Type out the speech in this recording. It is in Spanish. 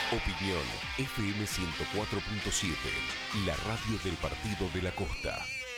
Opinión FM 104.7, la radio del Partido de la Costa.